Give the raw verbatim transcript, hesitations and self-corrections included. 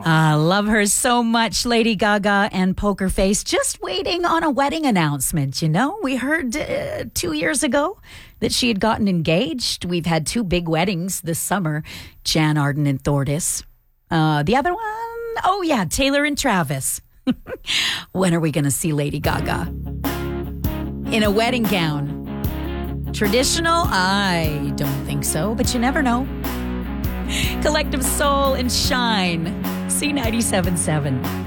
Uh, love her so much, Lady Gaga and Poker Face. Just waiting on a wedding announcement, you know? We heard uh, two years ago that she had gotten engaged. We've had two big weddings this summer, Jan Arden and Thordis. Uh, the other one, oh yeah, Taylor and Travis. When are we going to see Lady Gaga in a wedding gown? Traditional? I don't think so, but you never know. Collective Soul and Shine. C ninety-seven point seven.